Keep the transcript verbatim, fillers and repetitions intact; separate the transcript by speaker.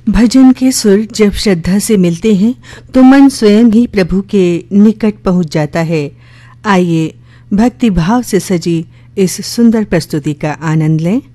Speaker 1: भजन के सुर जब श्रद्धा से मिलते हैं तो मन स्वयं ही प्रभु के निकट पहुंच जाता है। आइए भक्ति भाव से सजी इस सुंदर प्रस्तुति का आनंद लें।